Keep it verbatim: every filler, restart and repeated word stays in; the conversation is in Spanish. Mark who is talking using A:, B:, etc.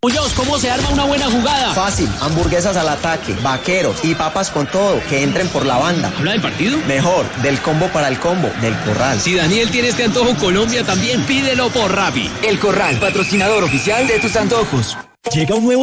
A: Muñoz, ¿cómo se arma una buena jugada?
B: Fácil, hamburguesas al ataque, vaqueros y papas con todo, que entren por la banda.
A: ¿Habla del partido?
B: Mejor, del combo para el combo, del Corral.
A: Si Daniel tiene este antojo, Colombia también, pídelo por Rappi.
C: El Corral, patrocinador oficial de tus antojos.
D: Llega un nuevo